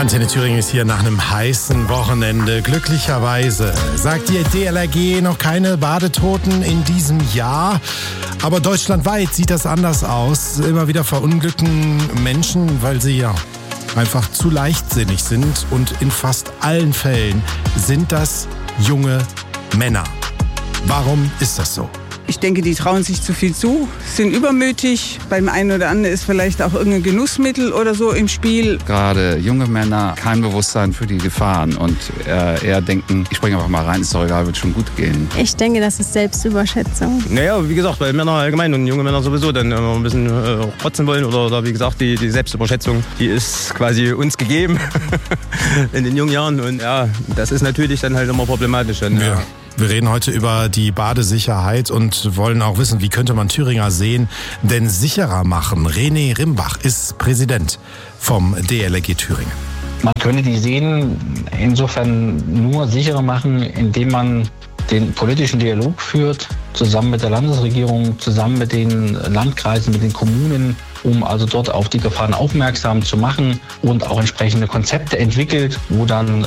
Antenne Thüringen ist hier nach einem heißen Wochenende. Glücklicherweise sagt die DLRG noch keine Badetoten in diesem Jahr. Aber deutschlandweit sieht das anders aus. Immer wieder verunglücken Menschen, weil sie ja einfach zu leichtsinnig sind. Und in fast allen Fällen sind das junge Männer. Warum ist das so? Ich denke, die trauen sich zu viel zu, sind übermütig. Beim einen oder anderen ist vielleicht auch irgendein Genussmittel oder so im Spiel. Gerade junge Männer, kein Bewusstsein für die Gefahren und eher denken, ich springe einfach mal rein, ist doch egal, wird schon gut gehen. Ich denke, das ist Selbstüberschätzung. Naja, wie gesagt, bei Männern allgemein und junge Männer sowieso dann immer ein bisschen rotzen wollen oder wie gesagt, die Selbstüberschätzung, die ist quasi uns gegeben in den jungen Jahren und ja, das ist natürlich dann halt immer problematisch. Dann, ja. Wir reden heute über die Badesicherheit und wollen auch wissen, wie könnte man Thüringer Seen denn sicherer machen. René Rimbach ist Präsident vom DLRG Thüringen. Man könnte die Seen insofern nur sicherer machen, indem man den politischen Dialog führt, zusammen mit der Landesregierung, zusammen mit den Landkreisen, mit den Kommunen, um also dort auf die Gefahren aufmerksam zu machen und auch entsprechende Konzepte entwickelt, wo dann